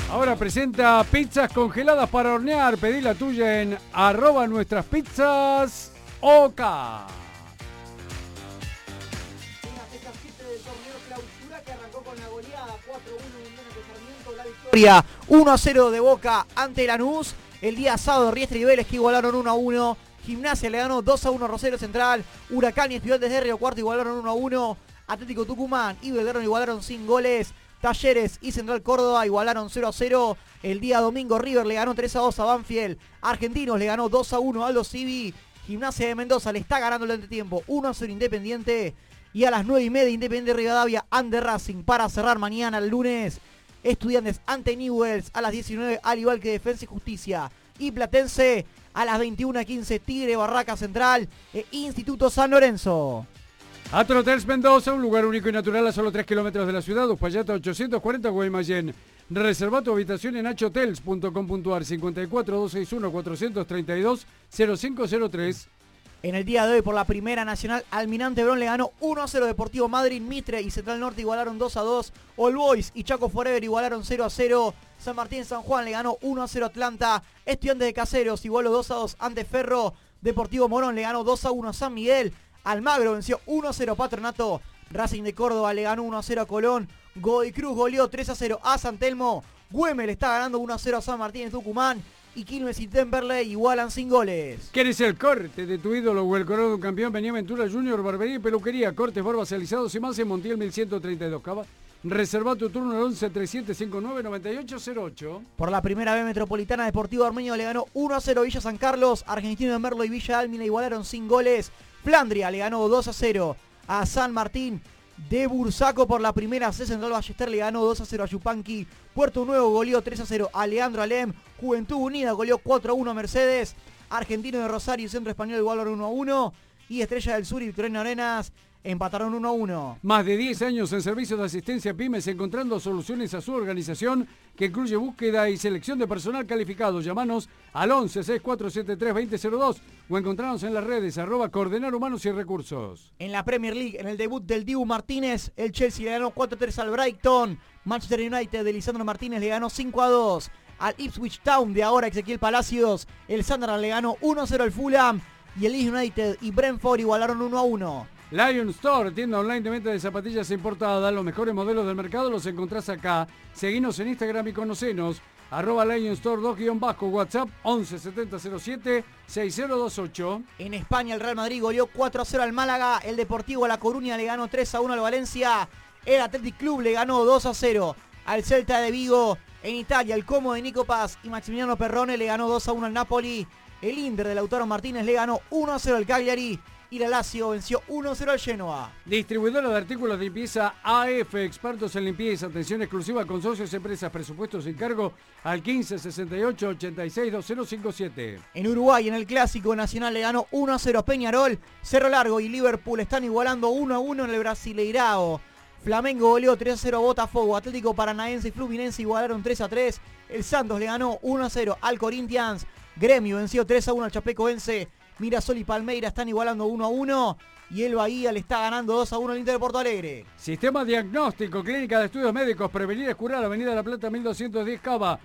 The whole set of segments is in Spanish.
Ahora presenta pizzas congeladas para hornear. Pedí la tuya en @nuestraspizzas OK. Una fecha 7 del torneo clausura que arrancó con la goleada 4-1 en Unión de Sarmiento, la victoria 1-0 de Boca ante Lanús. El día sábado Riestre y Vélez que igualaron 1-1. Gimnasia le ganó 2-1 a Rosario Central. Huracán y Estudiantes de Río Cuarto igualaron 1-1. Atlético Tucumán y Belgrano igualaron sin goles. Talleres y Central Córdoba igualaron 0-0. El día domingo River le ganó 3-2 a Banfield. Argentinos le ganó 2-1 a Aldo Civi. Gimnasia de Mendoza le está ganando el entretiempo 1-0 Independiente. Y a las 9:30 Independiente Rivadavia ante Racing para cerrar mañana el lunes. Estudiantes ante Newell's a las 19, al igual que Defensa y Justicia. Y Platense a las 21:15 Tigre, Barraca Central e Instituto San Lorenzo. Atrotels Mendoza, un lugar único y natural a solo 3 kilómetros de la ciudad. Uspallata 840 Guaymallén. Reserva tu habitación en hotels.com.ar 54-261-432-0503. En el día de hoy por la Primera Nacional, Almirante Brown le ganó 1-0 Deportivo Madrid. Mitre y Central Norte igualaron 2-2. All Boys y Chaco Forever igualaron 0-0. San Martín San Juan le ganó 1-0 Atlanta. Estudiantes de Caseros igualó 2-2 ante Ferro. Deportivo Morón le ganó 2-1 a San Miguel. Almagro venció 1-0 Patronato. Racing de Córdoba le ganó 1-0 a Colón. Godoy Cruz goleó 3-0 a San Telmo. Güemes le está ganando 1-0 a San Martín de Tucumán. Y Quilmes y Temperley igualan sin goles. ¿Quieres el corte de tu ídolo o el color de un campeón? Vení a Ventura Junior, barbería y peluquería, cortes, barbas, alisados y más en Montiel 1132. Reserva tu turno al 11-3759-9808. Por la primera B Metropolitana, Deportivo Armenio le ganó 1-0 Villa San Carlos. Argentino de Merlo y Villa Álmina igualaron sin goles. Flandria le ganó 2-0 a San Martín de Bursaco. Por la primera C, Central Ballester le ganó 2-0 a Yupanqui. Puerto Nuevo goleó 3-0 a Leandro Alem. Juventud Unida goleó 4-1 a Mercedes. Argentino de Rosario y Centro Español igualaron 1-1. Y Estrella del Sur y Victoriano Arenas empataron 1-1. Más de 10 años en servicio de asistencia a pymes, encontrando soluciones a su organización, que incluye búsqueda y selección de personal calificado. Llámanos al 11-6473-2002 o encontrarnos en las redes @Coordenar Humanos y Recursos. En la Premier League, en el debut del Dibu Martínez, el Chelsea le ganó 4-3 al Brighton. Manchester United de Lisandro Martínez le ganó 5-2 al Ipswich Town de ahora Ezequiel Palacios. El Sunderland le ganó 1-0 al Fulham. Y el Leeds United y Brentford igualaron 1-1. Lion Store, tienda online de venta de zapatillas importadas. Los mejores modelos del mercado los encontrás acá. Seguinos en Instagram y conocenos. @Lion Store 2-, WhatsApp 11-7007-6028. En España el Real Madrid goleó 4-0 al Málaga. El Deportivo La Coruña le ganó 3-1 al Valencia. El Athletic Club le ganó 2-0 al Celta de Vigo. En Italia el Como de Nico Paz y Maximiliano Perrone le ganó 2-1 al Napoli. El Inter de Lautaro Martínez le ganó 1-0 al Cagliari. Y la Lazio venció 1-0 al Genoa. Distribuidora de artículos de limpieza AF, expertos en limpieza, atención exclusiva, consorcios, empresas, presupuestos sin cargo al 1568-862057. En Uruguay, en el Clásico Nacional le ganó 1-0 a Peñarol. Cerro Largo y Liverpool están igualando 1-1 en el Brasileirao. Flamengo goleó 3-0 a Botafogo. Atlético Paranaense y Fluminense igualaron 3-3. El Santos le ganó 1-0 al Corinthians. Gremio venció 3-1 al Chapecoense. Mirasol y Palmeira están igualando 1-1 y el Bahía le está ganando 2-1 al Inter de Porto Alegre. Sistema Diagnóstico, Clínica de Estudios Médicos, Prevenir es Curar, Avenida La Plata 1210 Cava,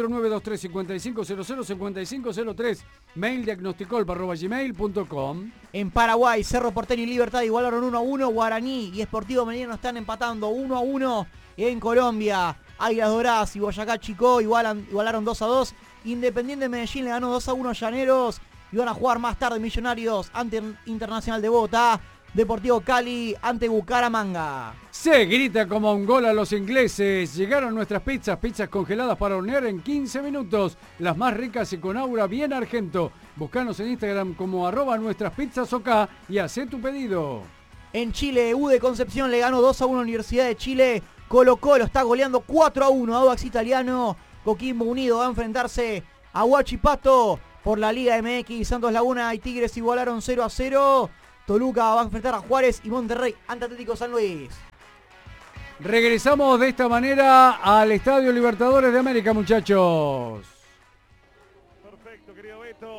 4923-5500-5503, mail diagnosticol@gmail.com. En Paraguay, Cerro Porteño y Libertad igualaron 1-1, Guaraní y Sportivo Mediano están empatando 1-1. En Colombia, Águilas Doradas y Boyacá Chicó igualaron 2-2. Independiente Medellín le ganó 2-1 a Llaneros. Y van a jugar más tarde Millonarios ante Internacional de Bogotá. Deportivo Cali ante Bucaramanga. Se grita como un gol a los ingleses. Llegaron nuestras pizzas congeladas para hornear en 15 minutos. Las más ricas y con aura bien argento. Búscanos en Instagram como @nuestraspizzasok y hacé tu pedido. En Chile, U de Concepción le ganó 2-1 a la Universidad de Chile. Colo Colo está goleando 4-1 a Audax Italiano. Coquimbo Unido va a enfrentarse a Huachipato. Por la Liga MX, Santos Laguna y Tigres igualaron 0-0. Toluca va a enfrentar a Juárez y Monterrey ante Atlético San Luis. Regresamos de esta manera al Estadio Libertadores de América, muchachos. Perfecto, querido Beto.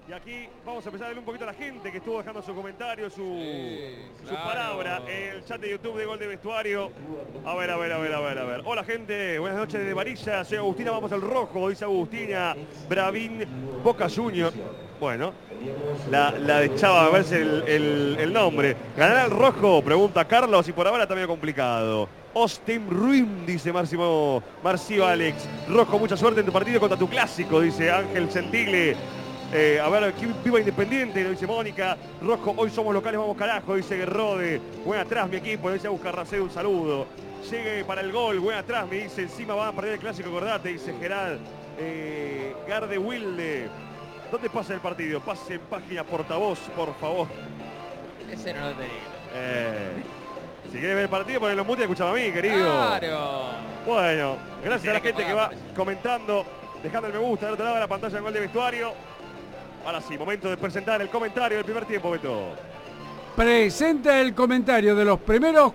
Y aquí vamos a empezar a ver un poquito a la gente que estuvo dejando su comentario, su palabra en el chat de YouTube de Gol de Vestuario. A ver. Hola gente, buenas noches desde Varilla. Soy Agustina, vamos al rojo, dice Agustina Bravín Boca Junior. Bueno, la de Chava me parece el nombre. ¿Ganará el rojo? Pregunta Carlos y por ahora está medio complicado. Austin Ruin, dice Marcio Alex. Rojo, mucha suerte en tu partido contra tu clásico, dice Ángel Centigle. A ver, viva Independiente, lo dice Mónica. Rojo, hoy somos locales, vamos carajo, dice Guerrode. Buen atrás mi equipo, dice Buscarraceo, un saludo. Llegue para el gol, buen atrás, me dice, encima van a perder el clásico, acordate, dice Gerard. Garde Wilde. ¿Dónde pasa el partido? Pase en página portavoz, por favor. Ese no lo tenía. Si quieres ver el partido, ponelo mute y escuchame a mí, querido. Claro. Bueno, gracias a la gente que va comentando, dejando el me gusta del otro lado de la pantalla en Gol de Vestuario. Ahora sí, momento de presentar el comentario del primer tiempo, Beto. Presenta el comentario de los primeros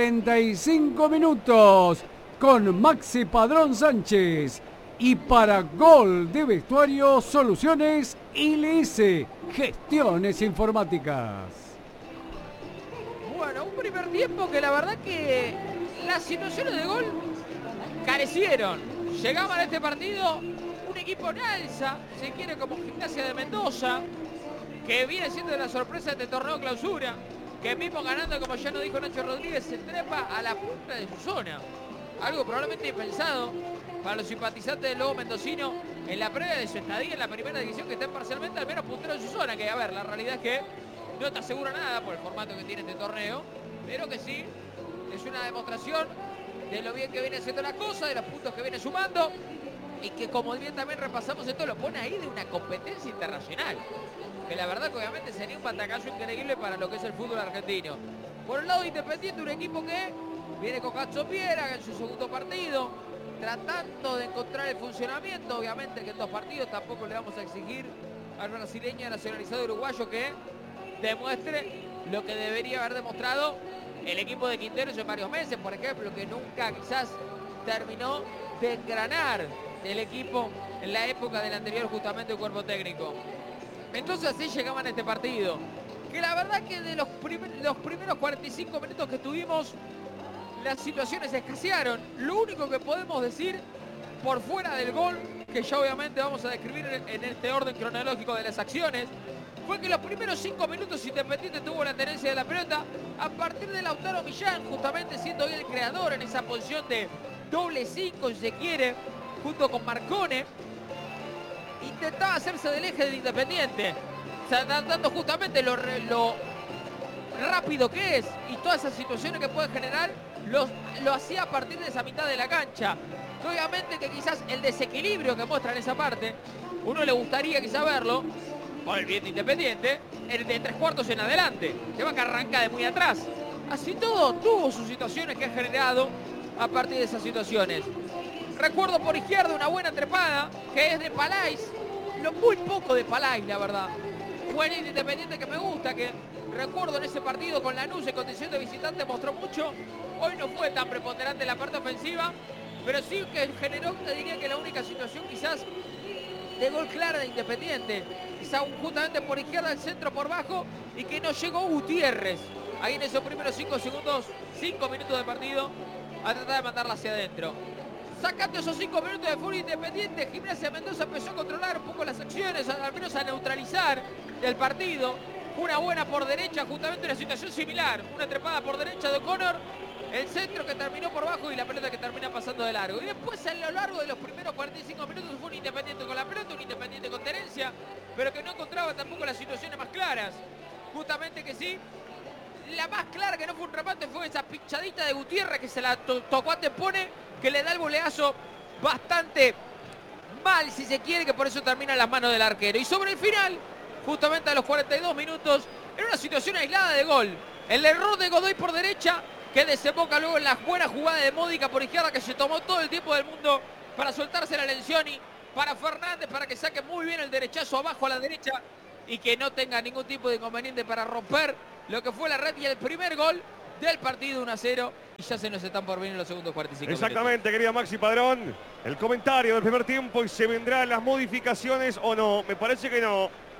45 minutos con Maxi Padrón Sánchez. Y para Gol de Vestuario, Soluciones ILS, Gestiones Informáticas. Bueno, un primer tiempo que la verdad que las situaciones de gol carecieron. Llegaba a este partido un equipo en alza, se quiere como Gimnasia de Mendoza, que viene siendo la sorpresa de este torneo clausura, que mismo ganando, como ya nos dijo Nacho Rodríguez, se trepa a la punta de su zona. Algo probablemente impensado para los simpatizantes del Lobo mendocino en la previa de su estadía en la primera división, que estén parcialmente al menos punteros de su zona, que a ver, la realidad es que no te asegura nada por el formato que tiene este torneo, pero que sí es una demostración de lo bien que viene haciendo la cosa, de los puntos que viene sumando, y que como bien también repasamos esto, lo pone ahí de una competencia internacional, que la verdad que obviamente sería un batacazo increíble para lo que es el fútbol argentino. Por el lado Independiente, un equipo que viene con Cacho Piera en su segundo partido, tratando de encontrar el funcionamiento, obviamente que en 2 partidos tampoco le vamos a exigir al brasileño nacionalizado uruguayo que demuestre lo que debería haber demostrado el equipo de Quinteros en varios meses, por ejemplo, que nunca quizás terminó de engranar el equipo en la época del anterior justamente cuerpo técnico. Entonces así llegaban a este partido, que la verdad que de los primeros 45 minutos que tuvimos, las situaciones escasearon. Lo único que podemos decir por fuera del gol, que ya obviamente vamos a describir en este orden cronológico de las acciones, fue que los primeros 5 minutos Independiente tuvo la tenencia de la pelota a partir de Lautaro Millán, justamente siendo hoy el creador en esa posición de doble 5, si se quiere, junto con Marcone. Intentaba hacerse del eje del Independiente, dando justamente lo rápido que es y todas esas situaciones que puede generar, lo hacía a partir de esa mitad de la cancha. Obviamente que quizás el desequilibrio que muestra en esa parte, uno le gustaría quizás verlo, por el bien de Independiente, el de 3/4 en adelante, que va que arranca de muy atrás. Así todo, tuvo sus situaciones que ha generado a partir de esas situaciones. Recuerdo por izquierda una buena trepada, que es de Palais, lo muy poco de Palais, la verdad. Juvenil Independiente que me gusta, que recuerdo en ese partido con Lanús en condición de visitante mostró mucho. Hoy no fue tan preponderante en la parte ofensiva, pero sí que generó, te diría que la única situación quizás de gol clara de Independiente. Quizá justamente por izquierda, el centro por bajo, y que no llegó Gutiérrez. Ahí en esos primeros 5 minutos de partido, a tratar de mandarla hacia adentro. Sacando esos 5 minutos de fútbol Independiente, Gimnasia de Mendoza empezó a controlar un poco las acciones, al menos a neutralizar el partido. Una buena por derecha, justamente una situación similar. Una trepada por derecha de O'Connor, el centro que terminó por bajo y la pelota que termina pasando de largo. Y después a lo largo de los primeros 45 minutos fue un Independiente con la pelota, un Independiente con tenencia, pero que no encontraba tampoco las situaciones más claras. Justamente que sí. La más clara que no fue un remate fue esa pinchadita de Gutiérrez que se la tocó a Tepone, que le da el voleazo bastante mal, si se quiere, que por eso termina en las manos del arquero. Y sobre el final, justamente a los 42 minutos, en una situación aislada de gol, el error de Godoy por derecha, que desemboca luego en la buena jugada de Módica por izquierda, que se tomó todo el tiempo del mundo para soltarse la Lencioni, para Fernández, para que saque muy bien el derechazo abajo a la derecha y que no tenga ningún tipo de inconveniente para romper lo que fue la red y el primer gol del partido 1-0. Y ya se nos están por venir los segundos 45 Exactamente, minutos. querida Maxi Padrón. El comentario del primer tiempo y se vendrán las modificaciones o no. Me parece que no.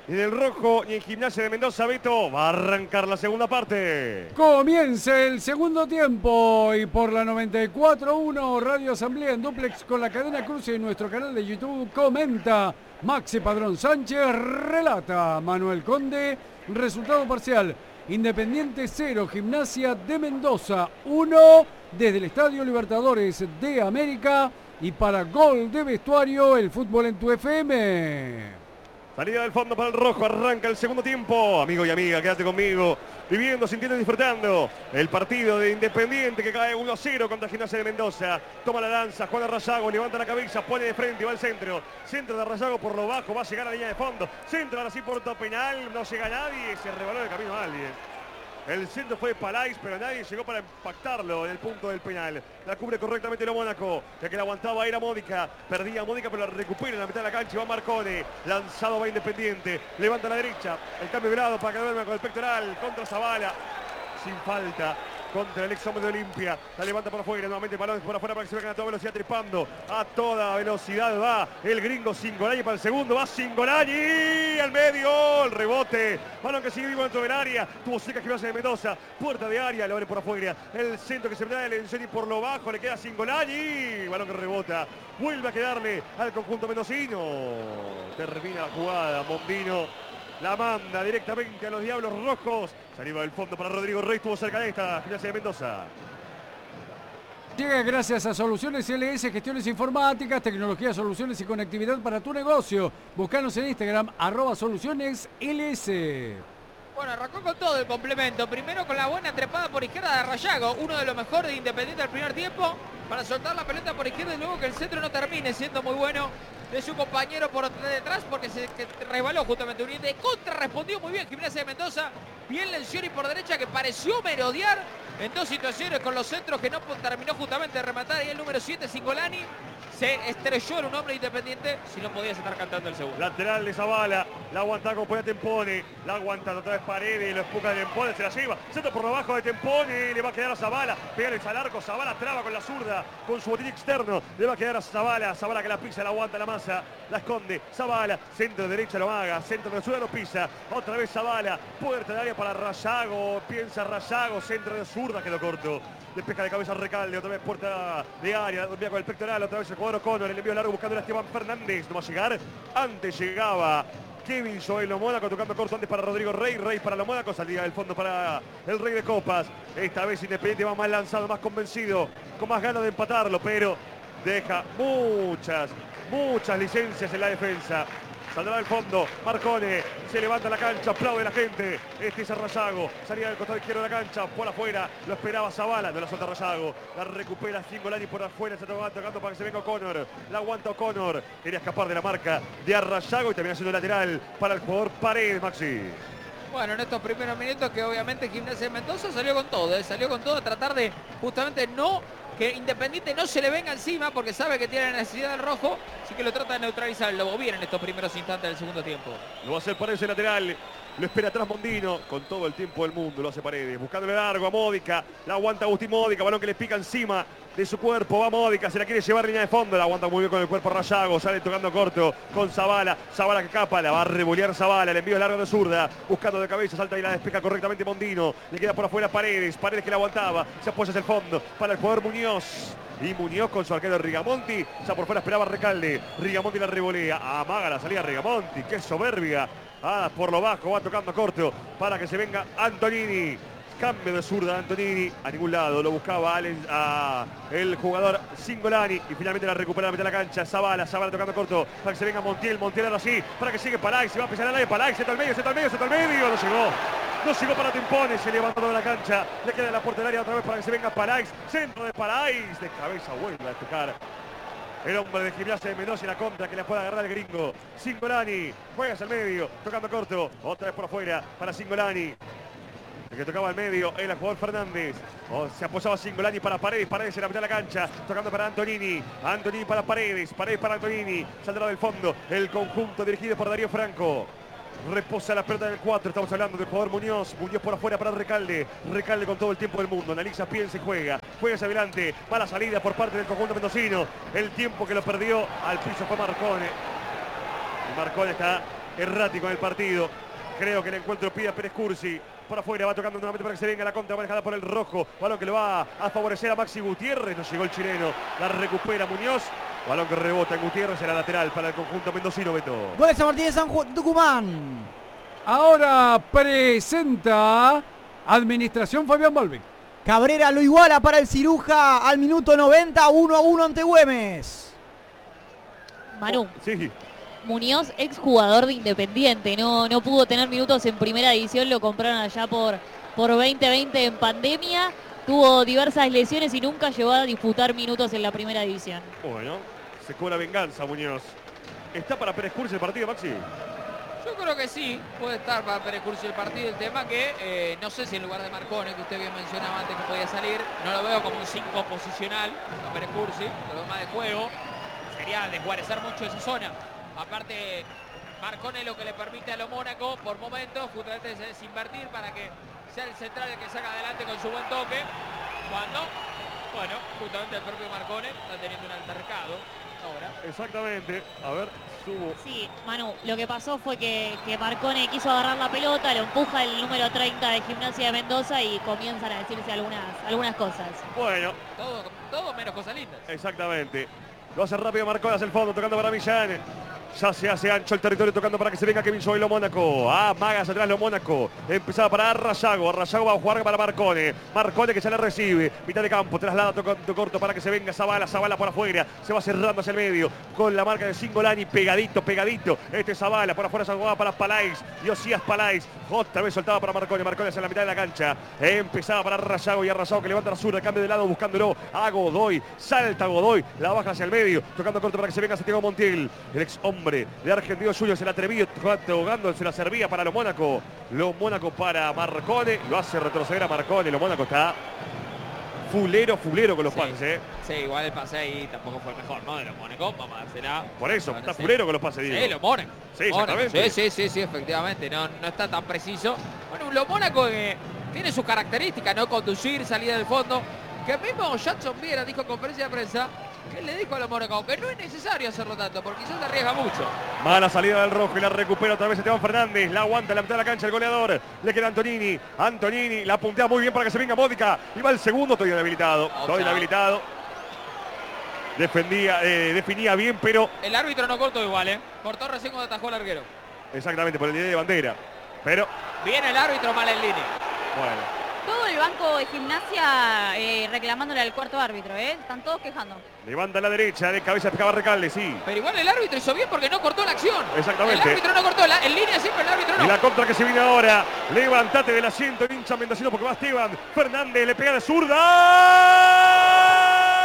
ni en el rojo, ni en Gimnasia de Mendoza. Beto, va a arrancar la segunda parte. Comienza el segundo tiempo y por la 94.1 Radio Asamblea en duplex con la cadena Cruce y nuestro canal de YouTube comenta Maxi Padrón Sánchez, relata Manuel Conde, resultado parcial Independiente 0, Gimnasia de Mendoza 1 desde el Estadio Libertadores de América y para Gol de Vestuario, el fútbol en tu FM. Salida del fondo para el rojo, arranca el segundo tiempo. Amigo y amiga, quédate conmigo. Viviendo, sintiendo y disfrutando el partido de Independiente que cae 1-0 contra Gimnasia de Mendoza. Toma la lanza, Juan Arrayago, levanta la cabeza, pone de frente y va al centro. Centro de Arrayago por lo bajo, va a llegar a la línea de fondo. Centro ahora sí por todo penal, no llega nadie, se rebaló de camino a alguien. El centro fue de Palais, pero nadie llegó para impactarlo en el punto del penal. La cubre correctamente lo Mónaco, ya que la aguantaba era Módica. Perdía Módica, pero la recupera en la mitad de la cancha y va Marcone. Lanzado va Independiente, levanta a la derecha. El cambio de lado para que duerma con el pectoral contra Zavala. Sin falta. Contra el ex hombre de Olimpia. La levanta por afuera. Nuevamente balones por afuera para que se vengan a toda velocidad trepando. A toda velocidad va el gringo Cingolani para el segundo. Va Cingolani al medio. El rebote. Balón que sigue vivo dentro del área. Tuvo cerca Gimnasia de Mendoza. Puerta de área. Lo abre por afuera. El centro que se da de Lenzoni por lo bajo. Le queda Cingolani. Balón que rebota. Vuelve a quedarle al conjunto mendocino. Termina la jugada. Mondino la manda directamente a los Diablos Rojos. Saliva del fondo para Rodrigo Rey. Estuvo cerca de esta Gimnasia de Mendoza. Llega gracias a Soluciones LS, gestiones informáticas, tecnología, soluciones y conectividad para tu negocio. Búscanos en Instagram, @solucionesls. Bueno, arrancó con todo el complemento. Primero con la buena trepada por izquierda de Arrayago, uno de los mejores de Independiente del primer tiempo, para soltar la pelota por izquierda y luego que el centro no termine siendo muy bueno de su compañero por detrás porque se resbaló justamente Uniente. Contra respondió muy bien Gimnasia de Mendoza. Bien Lenzoni por derecha que pareció merodear en dos situaciones con los centros que no terminó justamente de rematar. Y el número 7, Cingolani, se estrelló en un hombre Independiente. Si no podías estar cantando el segundo. Lateral de Zavala. La aguanta con Poya Tempone. La aguanta otra vez Paredes. Lo empuja de Tempone. Se la lleva. Centro por lo bajo de Tempone. Le va a quedar a Zavala. Pégale al arco. Zavala traba con la zurda. Con su botín externo. Le va a quedar a Zavala. Zavala que la pisa. La aguanta la masa. La esconde. Zavala. Centro de derecha lo haga. Centro de zurda lo pisa. Otra vez Zavala. Puerta de área para Arrayago. Piensa Arrayago. Centro de zurda. Quedó corto. Le pesca de cabeza Recalde. Otra vez puerta de área. Dormía con el pectoral. Otra vez el jugador O'Connor. El envío largo buscando a Esteban Fernández. No va a llegar. Antes llegaba Kevin Joel Mónaco tocando corto antes para Rodrigo Rey. Rey para Mónaco. Salida del fondo para el Rey de Copas. Esta vez Independiente va más lanzado, más convencido. Con más ganas de empatarlo. Pero deja muchas licencias en la defensa. Saldrá del fondo, Marcone, se levanta la cancha, aplaude la gente. Este es Arrayago, salía del costado izquierdo de la cancha, por afuera, lo esperaba Zavala, no la suelta Arrayago. La recupera Cingolani por afuera, se está tocando para que se venga O'Connor. La aguanta O'Connor, quería escapar de la marca de Arrayago y termina siendo lateral para el jugador Paredes, Maxi. Bueno, en estos primeros minutos que obviamente Gimnasia de Mendoza salió con todo a tratar de justamente que Independiente no se le venga encima porque sabe que tiene la necesidad del rojo, así que lo trata de neutralizar. Lo bien en estos primeros instantes del segundo tiempo. Lo va a hacer Paredes lateral. Lo espera atrás Mondino con todo el tiempo del mundo. Lo hace Paredes. Buscándole largo a Módica. La aguanta Agustín Módica. Balón que le pica encima de su cuerpo. Va Módica. Se la quiere llevar línea de fondo. La aguanta muy bien con el cuerpo Rayago. Sale tocando corto con Zavala. Zavala que capa. La va a revolear Zavala. El envío largo de zurda. Buscando de cabeza. Salta y la despeja correctamente Mondino. Le queda por afuera Paredes. Paredes que la aguantaba. Se apoya hacia el fondo para el jugador Muñoz. Y Muñoz con su arquero Rigamonti. Ya por fuera esperaba Recalde. Rigamonti la revolea. Amaga la salida Rigamonti. Qué soberbia. Por lo bajo va tocando corto para que se venga Antonini. Cambio de zurda Antonini. A ningún lado lo buscaba el jugador Cingolani. Y finalmente la recupera a la mitad de la cancha. Zavala tocando corto para que se venga Montiel. Montiel ahora sí. Para que sigue Palais. Se va a pisar al aire. Palais. Se está al medio. No llegó. No llegó para Tempone. Se levantó de la cancha. Le queda en la puerta del área otra vez para que se venga Palais. Centro de Palais. De cabeza vuelve a tocar el hombre de Gimnasia de Mendoza y la contra que la puede agarrar el gringo. Cingolani, juega hacia el medio, tocando corto, otra vez por afuera para Cingolani. El que tocaba al medio era el jugador Fernández. Se apoyaba Cingolani para Paredes, Paredes en la mitad de la cancha, tocando para Antonini. Antonini para Paredes, Paredes para Antonini. Saldrá del fondo el conjunto dirigido por Darío Franco. Reposa la pelota del 4, estamos hablando del jugador Muñoz. Muñoz por afuera para Recalde. Recalde con todo el tiempo del mundo. Analiza, piensa y juega. Juega hacia adelante. Mala salida por parte del conjunto mendocino. El tiempo que lo perdió al piso fue Marcone. Y Marcone está errático en el partido. Creo que el encuentro pide a Pérez Cursi. Por afuera va tocando nuevamente para que se venga la contra manejada por el rojo. Balón que lo va a favorecer a Maxi Gutiérrez. No llegó el chileno. La recupera Muñoz. Balón que rebota en Gutiérrez en la lateral para el conjunto mendocino, Beto. Gol de San Martín de San Juan, Tucumán. Ahora presenta Administración Fabián Balbi. Cabrera lo iguala para el Ciruja al minuto 90, 1-1 ante Güemes. Manu, Sí. Muñoz, exjugador de Independiente, no pudo tener minutos en primera división, lo compraron allá por 2020 en pandemia, tuvo diversas lesiones y nunca llegó a disputar minutos en la primera división. Bueno, se cobra venganza Muñoz. ¿Está para Pérez Cursi el partido, Maxi? Yo creo que sí, puede estar para Pérez Cursi el partido. El tema que no sé si en lugar de Marcone, que usted bien mencionaba antes que podía salir, no lo veo como un 5 posicional a Pérez Cursi, lo veo más de juego. Sería desguarecer mucho esa zona. Aparte, Marcone lo que le permite a lo Mónaco por momentos justamente es invertir para que sea el central el que saca adelante con su buen toque. Cuando, bueno, justamente el propio Marcone está teniendo un altercado ahora. Exactamente. A ver, subo. Sí, Manu, lo que pasó fue que Marcone quiso agarrar la pelota, lo empuja el número 30 de Gimnasia de Mendoza y comienzan a decirse algunas cosas. Bueno, Todo menos cosas lindas. exactamente. Lo hace rápido Marcone hacia el fondo, tocando para Millán. Ya se hace ancho el territorio, tocando para que se venga Kevin Joy, lo Mónaco. Magas atrás, lo Mónaco. Empezaba para Arrayago. Arrayago va a jugar para Marcone. Marcone que se la recibe. Mitad de campo, traslada tocando corto para que se venga Zavala. Zavala por afuera. Se va cerrando hacia el medio. Con la marca de Cingolani. Pegadito. Este Zavala. Por afuera se jugaba para Palais. Josías Palais. Otra vez soltaba para Marcone. Marcone hacia la mitad de la cancha. Empezaba para Arrayago. Y Arrayago que levanta la zurda. Cambio de lado buscándolo a Godoy. Salta Godoy. La baja hacia el medio. Tocando corto para que se venga Santiago Montiel. El ex hombre de Argentino Junior se la atrevió tocando, se la servía para lo Mónaco para Marcone, lo hace retroceder a Marcone. Lo Mónaco está fulero con los pases, Sí, igual el pase ahí tampoco fue el mejor, ¿no? De lo Mónaco, vamos a dársela. Por eso, está fulero con los pases, digo. Sí, lo Mónaco. Sí, exactamente. Sí, efectivamente, no está tan preciso. Bueno, lo Mónaco que tiene sus características, ¿no? Conducir, salida del fondo. Que mismo Jackson Viera dijo en conferencia de prensa que le dijo a los Mónaco que no es necesario hacerlo tanto, porque quizás se arriesga mucho. Mala salida del rojo y la recupera otra vez Esteban Fernández. La aguanta en la mitad de la cancha el goleador. Le queda Antonini. Antonini la puntea muy bien para que se venga Módica. Y va el segundo, estoy inhabilitado. Definía bien, pero... El árbitro no cortó igual, cortó recién cuando atajó el arquero. Exactamente, por el día de bandera. Pero... Viene el árbitro mal en línea. Bueno. Todo el banco de Gimnasia reclamándole al cuarto árbitro, están todos quejando. Levanta a la derecha, de cabeza pegaba Recalde, sí. Pero igual el árbitro hizo bien porque no cortó la acción. Exactamente. El árbitro no cortó, en línea siempre el árbitro no. Y la contra que se viene ahora. Levántate del asiento, hincha mendocino porque va Esteban Fernández, le pega de zurda.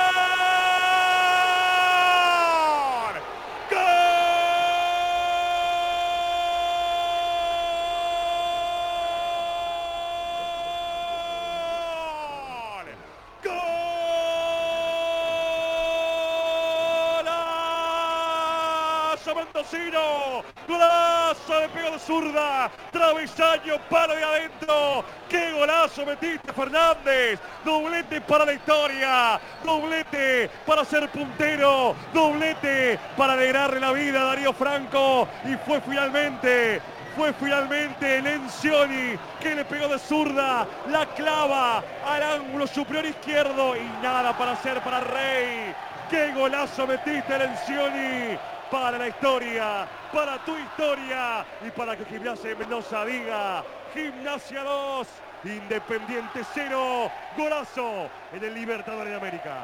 Golazo, le pegó de zurda, travesaño, palo de adentro. ¡Qué golazo metiste, Fernández! Doblete para la historia, doblete para ser puntero, doblete para alegrarle la vida a Darío Franco. Y fue finalmente Lencioni que le pegó de zurda, la clava al ángulo superior izquierdo y nada para hacer para Rey. ¡Qué golazo metiste, Lencioni! Para la historia, para tu historia y para que Gimnasia de Mendoza diga Gimnasia 2, Independiente 0, golazo en el Libertadores de América.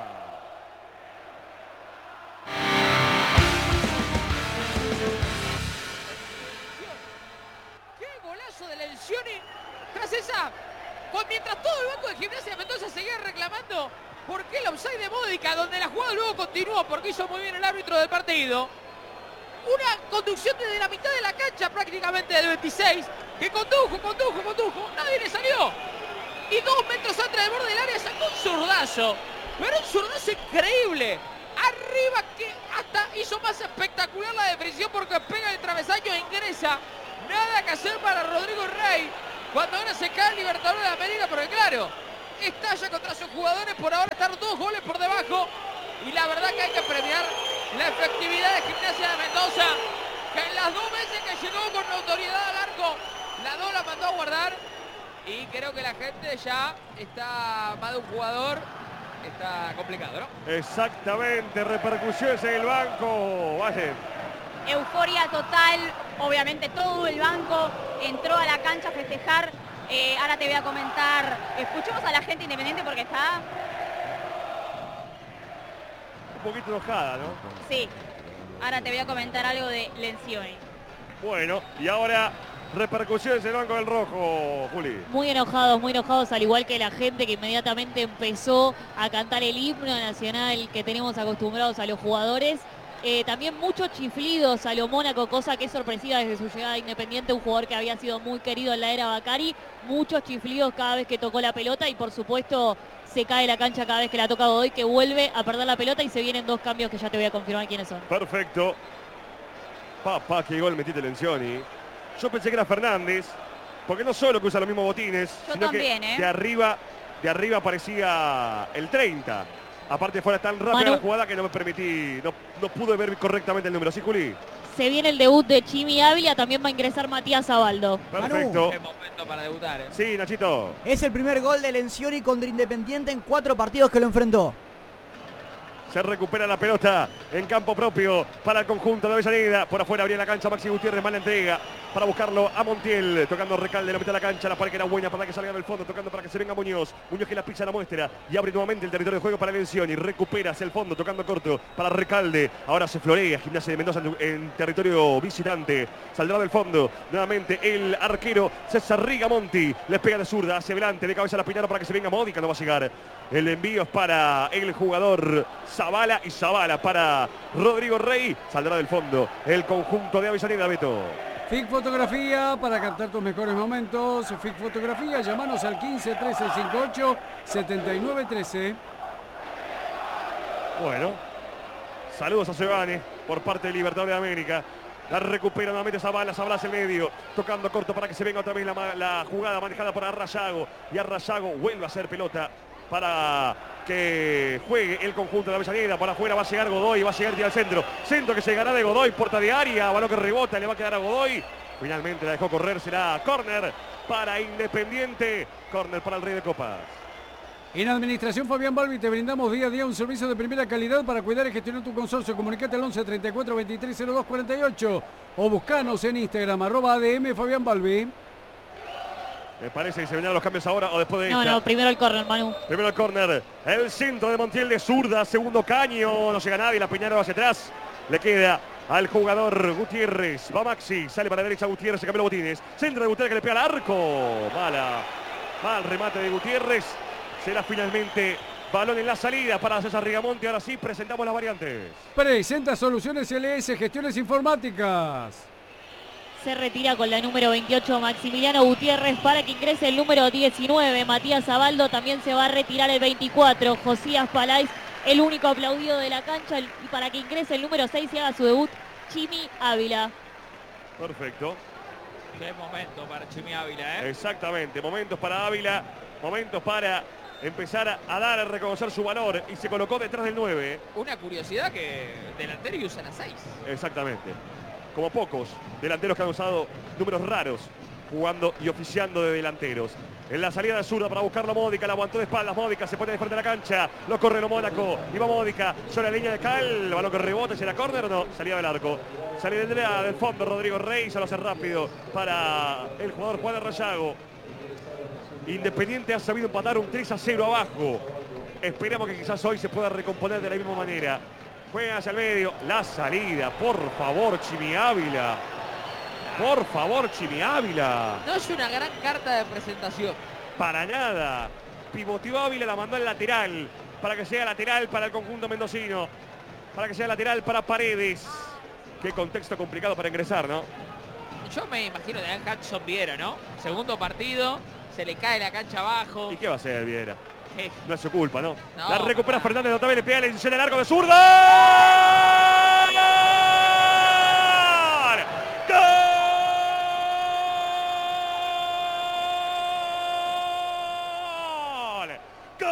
¡Qué golazo de Lencioni! Tras esa, mientras todo el banco de Gimnasia de Mendoza seguía reclamando por qué el offside de Módica, donde la jugada luego continuó porque hizo muy bien el árbitro del partido. Una conducción desde la mitad de la cancha prácticamente del 26, que condujo, nadie le salió. Y 2 metros antes del borde del área sacó un zurdazo, pero un zurdazo increíble. Arriba que hasta hizo más espectacular la definición porque pega el travesaño e ingresa. Nada que hacer para Rodrigo Rey cuando ahora se cae el Libertadores de América, porque claro, estalla contra sus jugadores, por ahora están 2 goles por debajo. Y la verdad que hay que premiar la efectividad de Gimnasia de Mendoza, que en las 2 veces que llegó con autoridad al arco, la 2 la mandó a guardar. Y creo que la gente ya está, más de un jugador, está complicado, ¿no? Exactamente, repercusiones en el banco. Valle. Euforia total, obviamente todo el banco entró a la cancha a festejar. Ahora te voy a comentar, escuchemos a la gente Independiente porque está... Un poquito enojada, ¿no? Sí, ahora te voy a comentar algo de Lencioni. Bueno, y ahora repercusiones en el banco del rojo, Juli. Muy enojados, al igual que la gente que inmediatamente empezó a cantar el himno nacional que tenemos acostumbrados a los jugadores. También muchos chiflidos a lo Mónaco, cosa que es sorpresiva desde su llegada a Independiente, un jugador que había sido muy querido en la era Bacari. Muchos chiflidos cada vez que tocó la pelota y por supuesto se cae la cancha cada vez que la toca Godoy, que vuelve a perder la pelota y se vienen 2 cambios que ya te voy a confirmar quiénes son. Perfecto. Papá, qué gol metiste Lencioni. Yo pensé que era Fernández, porque no solo que usa los mismos botines, Yo sino también, que de arriba aparecía el 30. Aparte fuera tan rápida Manu. la jugada que no me permití, no pude ver correctamente el número. ¿Sí, Juli? Se viene el debut de Chimi Ávila, también va a ingresar Matías Zabaldo. Perfecto. Qué momento para debutar, ¿eh? Sí, Nachito. Es el primer gol de Lencioni contra Independiente en 4 partidos que lo enfrentó. Se recupera la pelota en campo propio para el conjunto de Avellaneda. Por afuera abría la cancha Maxi Gutiérrez, mala entrega para buscarlo a Montiel. Tocando Recalde, la mitad de la cancha, la pared que era buena para que salga del fondo. Tocando para que se venga Muñoz. Muñoz que la pisa la muestra y abre nuevamente el territorio de juego para Lencioni. Recupera hacia el fondo, tocando corto para Recalde. Ahora se florea Gimnasia de Mendoza en territorio visitante. Saldrá del fondo nuevamente el arquero César Rigamonti. Le pega de zurda hacia adelante, de cabeza a la Piñaro para que se venga Módica. No va a llegar. El envío es para el jugador Zavala y Zavala para Rodrigo Rey. Saldrá del fondo el conjunto de Avellaneda, Beto. FIC Fotografía para captar tus mejores momentos. FIC Fotografía, llamanos al 15 13 58 79 13. Bueno, saludos a Sebane por parte de Libertadores de América. La recupera nuevamente Zavala hacia el medio, tocando corto para que se venga otra vez la jugada manejada por Arrayago. Y Arrayago vuelve a hacer pelota para que juegue el conjunto de Avellaneda. Por afuera va a llegar Godoy, va a llegar al centro. Centro que llegará de Godoy, puerta de área, balón que rebota, le va a quedar a Godoy. Finalmente la dejó correr, será córner para Independiente. Córner para el Rey de Copas. En Administración Fabián Balbi te brindamos día a día un servicio de primera calidad para cuidar y gestionar tu consorcio. Comunicate al 11 34 23 02 48 o buscanos en Instagram @ADM Fabián Balbi. Me parece que se vendrán los cambios ahora o después de esta. No, primero el córner, Manu. Primero el córner. El centro de Montiel de zurda. Segundo caño. No llega nadie. La Piñaro hacia atrás. Le queda al jugador Gutiérrez. Va Maxi. Sale para la derecha Gutiérrez. Se cambia los botines. Centro de Gutiérrez que le pega al arco. Mal remate de Gutiérrez. Será finalmente balón en la salida para César Rigamonti. Ahora sí presentamos las variantes. Presenta Soluciones LS, gestiones informáticas. Se retira con la número 28 Maximiliano Gutiérrez para que ingrese el número 19 Matías Zabaldo. También se va a retirar el 24 Josías Palais, el único aplaudido de la cancha. Y para que ingrese el número 6 y haga su debut Chimi Ávila. Perfecto. Qué momento para Chimi Ávila, ¿eh? Exactamente. Momentos para Ávila. Momentos para empezar a dar, a reconocer su valor. Y se colocó detrás del 9. Una curiosidad que delantero y usan a 6. Exactamente. Como pocos delanteros que han usado números raros jugando y oficiando de delanteros. En la salida de zurda para buscarlo Módica, la aguantó de espaldas Módica, se pone de frente a la cancha, lo corre lo Mónaco, y va Módica, sobre la línea de Cal, balón que rebota, ¿será córner o no? Salida del arco. Salida del fondo Rodrigo Rey, se lo hace rápido para el jugador Juan Arrayago. Independiente ha sabido empatar un 3-0 abajo. Esperamos que quizás hoy se pueda recomponer de la misma manera. Juega hacia el medio, la salida, por favor, Chimi Ávila. Por favor, Chimi Ávila. No es una gran carta de presentación. Para nada. Pivoteó Ávila, la mandó al lateral. Para que sea lateral para el conjunto mendocino. Para que sea lateral para Paredes. Qué contexto complicado para ingresar, ¿no? Yo me imagino de Hudson Viera, ¿no? Segundo partido, se le cae la cancha abajo. ¿Y qué va a hacer Viera? Eh, No es su culpa, ¿no? No, La recupera para. Fernández, otra vez le pega la incisión del arco de zurda. ¡Gol! ¡Gol!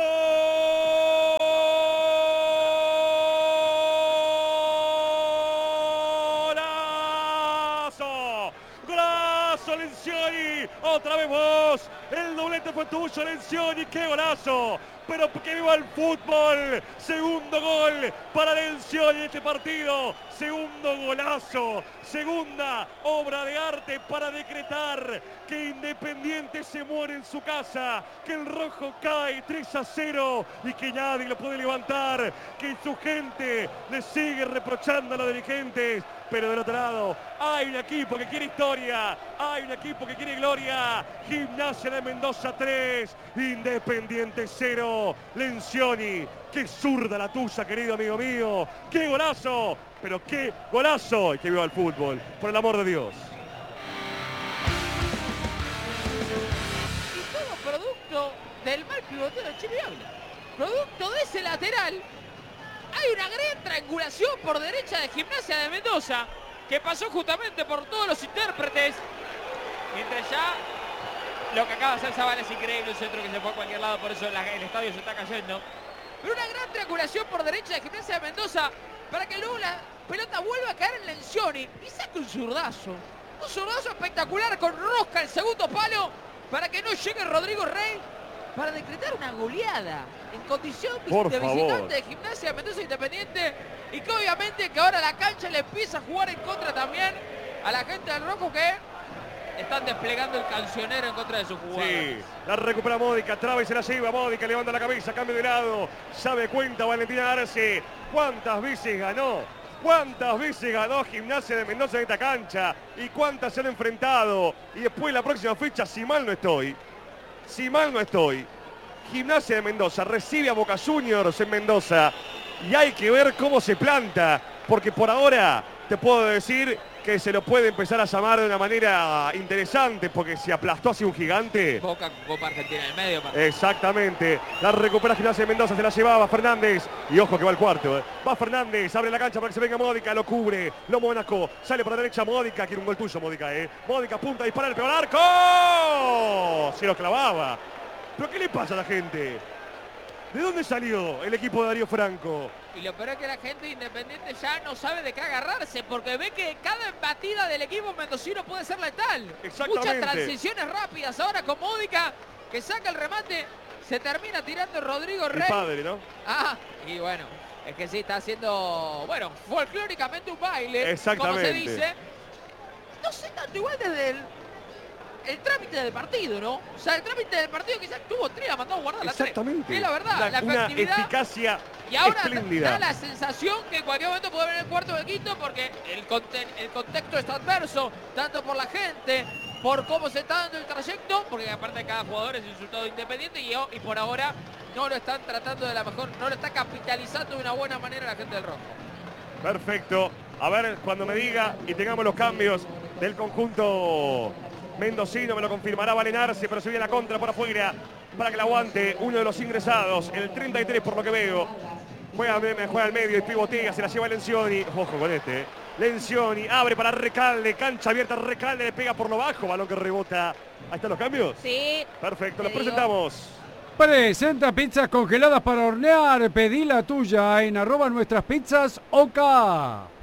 Lencioni, otra vez vos, el doblete fue tuyo, Lencioni, qué golazo, pero que viva el fútbol, segundo gol para Lencioni en este partido, segundo golazo, segunda obra de arte para decretar que Independiente se muere en su casa, que el rojo cae 3-0 y que nadie lo puede levantar, que su gente le sigue reprochando a los dirigentes, pero del otro lado hay un equipo que quiere historia, hay un equipo que quiere gloria. Gimnasia de Mendoza 3, Independiente 0, Lencioni, qué zurda la tuya, querido amigo mío, qué golazo, pero qué golazo, y que viva el fútbol, por el amor de Dios. Y todo producto del mal pivoteo de Chile Ávila. Producto de ese lateral, hay una gran triangulación por derecha de Gimnasia de Mendoza, que pasó justamente por todos los intérpretes. Mientras ya lo que acaba de hacer Zavala es increíble, un centro que se fue a cualquier lado, por eso el estadio se está cayendo. Pero una gran triangulación por derecha de Gimnasia de Mendoza para que luego la pelota vuelva a caer en Lencioni y saque un zurdazo. Un zurdazo espectacular con rosca el segundo palo para que no llegue Rodrigo Rey para decretar una goleada en condición de visitante de Gimnasia de Mendoza Independiente, y que obviamente que ahora la cancha le empieza a jugar en contra también a la gente del rojo, que están desplegando el cancionero en contra de sus jugadores. Sí, la recupera Módica, traba y se la lleva Módica, levanta la cabeza, cambio de lado, sabe cuenta Valentina Arce, ¿cuántas veces ganó? ¿Cuántas veces ganó Gimnasia de Mendoza en esta cancha? ¿Y cuántas se han enfrentado? Y después la próxima fecha, si mal no estoy, Gimnasia de Mendoza recibe a Boca Juniors en Mendoza y hay que ver cómo se planta, porque por ahora te puedo decir que se lo puede empezar a llamar de una manera interesante, porque se aplastó así un gigante. Boca con Copa Argentina en el medio. Exactamente, la recupera Gimnasia de Mendoza, se la llevaba Fernández, y ojo que va al cuarto, va Fernández, abre la cancha para que se venga Módica, lo cubre, lo Mónaco, sale por la derecha Módica, quiere un gol tuyo Módica, Módica punta, dispara el peor arco, se lo clavaba. ¿Pero qué le pasa a la gente? ¿De dónde salió el equipo de Darío Franco? Y lo peor es que la gente Independiente ya no sabe de qué agarrarse, porque ve que cada embatida del equipo mendocino puede ser letal. Exactamente. Muchas transiciones rápidas ahora con Módica, que saca el remate, se termina tirando Rodrigo Rey. El padre, ¿no? Ah, y bueno, es que sí, está haciendo, bueno, folclóricamente un baile, exactamente, como se dice. No sé tanto, igual desde el trámite del partido, ¿no? O sea, el trámite del partido quizás tuvo tres, la mandó a guardar la tres. Exactamente. Es la verdad, la efectividad. Una eficacia y ahora espléndida. da la sensación que en cualquier momento puede venir el cuarto del quinto, porque el contexto está adverso, tanto por la gente, por cómo se está dando el trayecto, porque aparte cada jugador es insultado Independiente y por ahora no lo están tratando de la mejor, no lo está capitalizando de una buena manera la gente del rojo. Perfecto. A ver, cuando me diga y tengamos los cambios del conjunto mendocino, me lo confirmará Valen Arce, pero se viene la contra por afuera para que la aguante uno de los ingresados, el 33 por lo que veo. Juega al medio y pivotea, se la lleva Lencioni. Ojo con este. Lencioni abre para Recalde, cancha abierta, Recalde le pega por lo bajo, balón que rebota. Ahí están los cambios. Sí. Perfecto, los presentamos. Presenta pizzas congeladas para hornear. Pedí la tuya en @nuestras pizzas OK.